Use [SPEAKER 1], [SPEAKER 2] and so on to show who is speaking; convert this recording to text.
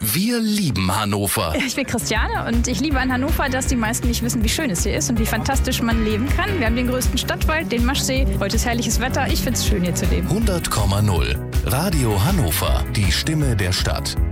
[SPEAKER 1] Wir lieben Hannover.
[SPEAKER 2] Ich bin Christiane und ich liebe an Hannover, dass die meisten nicht wissen, wie schön es hier ist und wie fantastisch man leben kann. Wir haben den größten Stadtwald, den Maschsee. Heute ist herrliches Wetter. Ich finde es schön, hier zu leben.
[SPEAKER 1] 100,0. Radio Hannover. Die Stimme der Stadt.